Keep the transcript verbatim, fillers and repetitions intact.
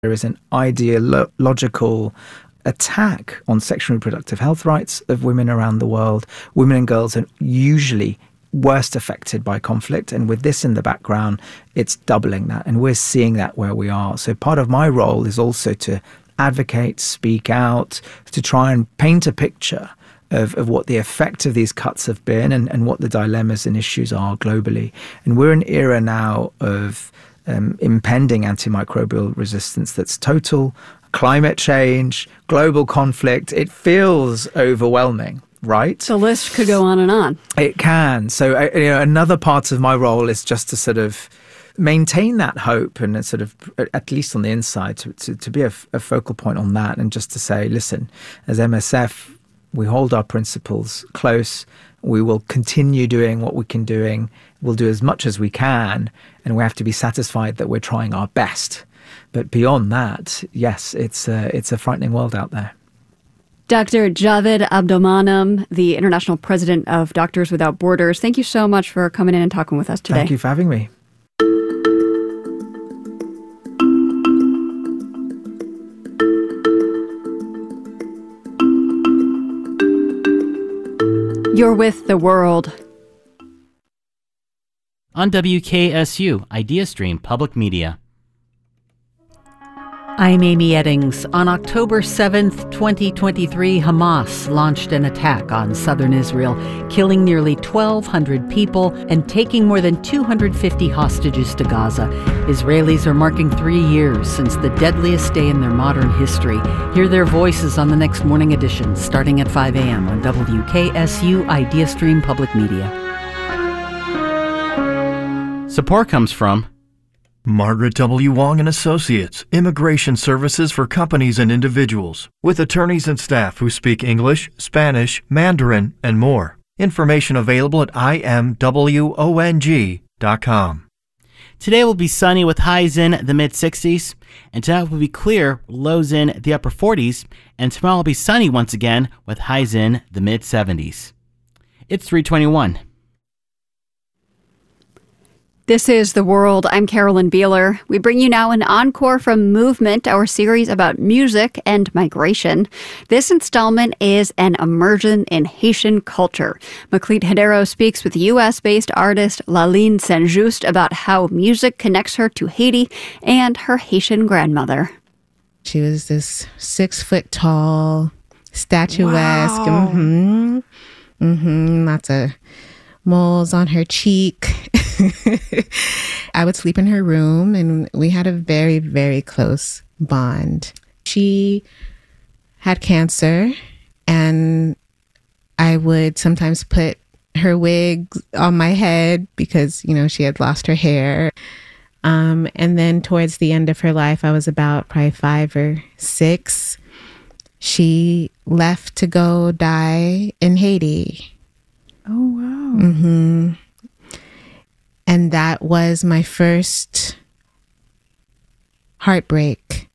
There is an ideological attack on sexual and reproductive health rights of women around the world. Women and girls are usually worst affected by conflict, and with this in the background, it's doubling that, and we're seeing that where we are. So part of my role is also to advocate, speak out, to try and paint a picture of, of what the effect of these cuts have been and, and what the dilemmas and issues are globally. And we're in an era now of um, impending antimicrobial resistance that's total, climate change, global conflict. It feels overwhelming. Right. The list could go on and on. It can. So uh, you know, another part of my role is just to sort of maintain that hope and uh, sort of, at least on the inside, to, to, to be a, a focal point on that, and just to say, listen, as M S F, we hold our principles close. We will continue doing what we can doing. We'll do as much as we can, and we have to be satisfied that we're trying our best. But beyond that, yes, it's a, it's a frightening world out there. Doctor Javed Abdulmanem, the International President of Doctors Without Borders, thank you so much for coming in and talking with us today. Thank you for having me. You're with The World. On W K S U, IdeaStream Public Media. I'm Amy Eddings. On October seventh, twenty twenty-three, Hamas launched an attack on southern Israel, killing nearly twelve hundred people and taking more than two hundred fifty hostages to Gaza. Israelis are marking three years since the deadliest day in their modern history. Hear their voices on the next morning edition, starting at five a.m. on W K S U IdeaStream Public Media. Support comes from Margaret W. Wong and Associates, Immigration Services for Companies and Individuals, with attorneys and staff who speak English, Spanish, Mandarin, and more. Information available at I M W O N G dot com. Today will be sunny with highs in the mid-sixties, and tonight will be clear, lows in the upper forties, and tomorrow will be sunny once again with highs in the mid-seventies. It's three twenty-one. This is The World. I'm Carolyn Beeler. We bring you now an encore from Movement, our series about music and migration. This installment is an immersion in Haitian culture. Maclete Hedero speaks with U S-based artist Laline Saint-Just about how music connects her to Haiti and her Haitian grandmother. She was this six foot tall, statuesque. Wow. Mm-hmm. Mm-hmm. Lots of moles on her cheek. I would sleep in her room, and we had a very, very close bond. She had cancer, and I would sometimes put her wig on my head because, you know, she had lost her hair. Um, and then towards the end of her life, I was about probably five or six. She left to go die in Haiti. Oh, wow. Mm-hmm. And that was my first heartbreak.